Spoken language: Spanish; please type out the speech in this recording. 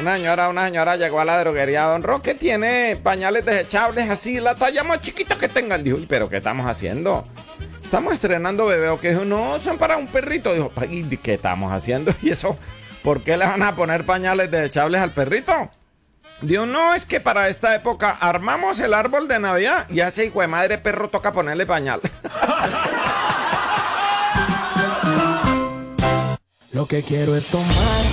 Una señora llegó a la droguería. Don Roque tiene pañales desechables así, la talla más chiquita que tengan. Dijo, "Uy, pero ¿qué estamos haciendo? Estamos estrenando bebé". ¿O qué? Dijo, no, son para un perrito. Dijo, "¿Y qué estamos haciendo? ¿Y eso? ¿Por qué le van a poner pañales desechables al perrito?". Dijo, no, es que para esta época armamos el árbol de Navidad y a ese hijo de madre perro toca ponerle pañal. Lo que quiero es tomar